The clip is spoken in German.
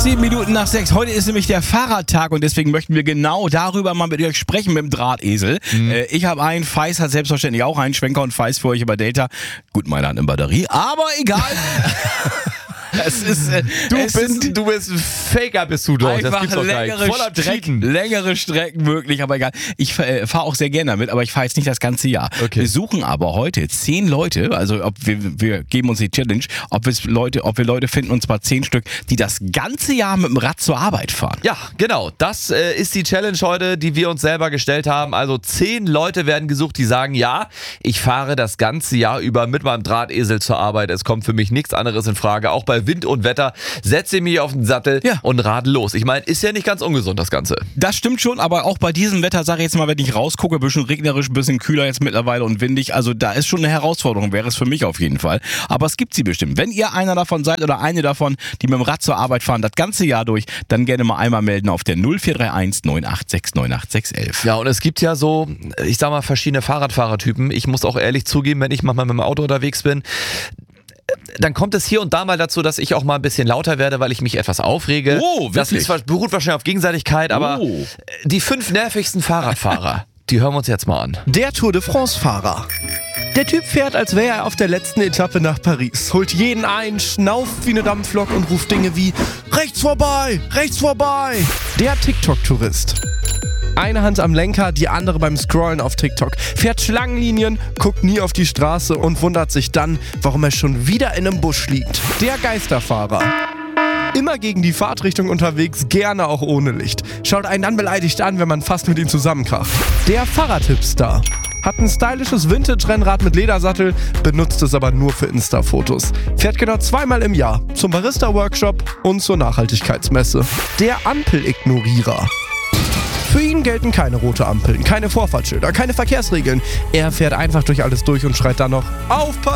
7 Minuten nach 6. Heute ist nämlich der Fahrradtag und deswegen möchten wir genau darüber mal mit euch sprechen mit dem Drahtesel. Ich habe einen, Feis hat selbstverständlich auch einen, Schwenker und Feis für euch über Delta. Gut, meiner hat eine Batterie, aber egal. Du bist ein Faker, bist du doch. Das gibt's doch gar nicht. Längere Strecken möglich, aber egal. Ich fahre auch sehr gerne damit, aber ich fahre jetzt nicht das ganze Jahr. Okay. Wir suchen aber heute 10 Leute, also wir geben uns die Challenge, ob wir Leute finden, und zwar 10 Stück, die das ganze Jahr mit dem Rad zur Arbeit fahren. Ja, genau. Das ist die Challenge heute, die wir uns selber gestellt haben. Also 10 Leute werden gesucht, die sagen, ja, ich fahre das ganze Jahr über mit meinem Drahtesel zur Arbeit. Es kommt für mich nichts anderes in Frage. Auch bei Wind und Wetter setze ich mich auf den Sattel und radel los. Ich meine, ist ja nicht ganz ungesund, das Ganze. Das stimmt schon, aber auch bei diesem Wetter, sage ich jetzt mal, wenn ich rausgucke, ein bisschen regnerisch, ein bisschen kühler jetzt mittlerweile und windig, also da ist schon eine Herausforderung, wäre es für mich auf jeden Fall. Aber es gibt sie bestimmt. Wenn ihr einer davon seid oder eine davon, die mit dem Rad zur Arbeit fahren, das ganze Jahr durch, dann gerne mal einmal melden auf der 0431 986 98611. Ja, und es gibt ja so, ich sag mal, verschiedene Fahrradfahrertypen. Ich muss auch ehrlich zugeben, wenn ich manchmal mit dem Auto unterwegs bin, dann kommt es hier und da mal dazu, dass ich auch mal ein bisschen lauter werde, weil ich mich etwas aufrege. Oh, wirklich? Das beruht wahrscheinlich auf Gegenseitigkeit, aber die 5 nervigsten Fahrradfahrer, die hören wir uns jetzt mal an. Der Tour de France-Fahrer. Der Typ fährt, als wäre er auf der letzten Etappe nach Paris, holt jeden ein, schnauft wie eine Dampflok und ruft Dinge wie rechts vorbei, rechts vorbei. Der TikTok-Tourist. Eine Hand am Lenker, die andere beim Scrollen auf TikTok. Fährt Schlangenlinien, guckt nie auf die Straße und wundert sich dann, warum er schon wieder in einem Busch liegt. Der Geisterfahrer. Immer gegen die Fahrtrichtung unterwegs, gerne auch ohne Licht. Schaut einen dann beleidigt an, wenn man fast mit ihm zusammenkracht. Der Fahrradhipster. Hat ein stylisches Vintage-Rennrad mit Ledersattel, benutzt es aber nur für Insta-Fotos. Fährt genau 2-mal im Jahr zum Barista-Workshop und zur Nachhaltigkeitsmesse. Der Ampel-Ignorierer. Für ihn gelten keine rote Ampeln, keine Vorfahrtsschilder, keine Verkehrsregeln. Er fährt einfach durch alles durch und schreit dann noch: Aufpassen!